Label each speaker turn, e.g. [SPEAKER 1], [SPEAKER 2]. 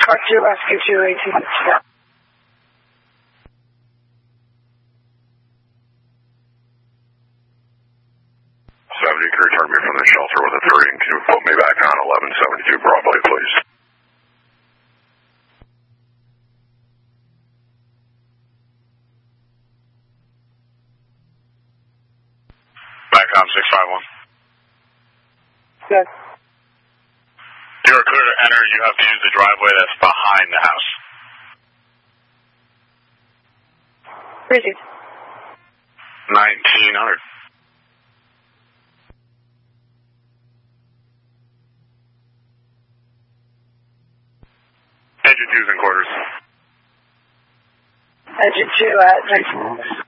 [SPEAKER 1] Car 2, Rescue 2, 1864.
[SPEAKER 2] 70, can you return me from the shelter with a 3, and can you put me back on 1172 Broadway, please? Back on 651.
[SPEAKER 1] Good.
[SPEAKER 2] You are clear to enter. You have to use the driveway that's behind the house.
[SPEAKER 1] Proceed.
[SPEAKER 2] 1900. Engine 2's in quarters.
[SPEAKER 1] Engine 2 at 19.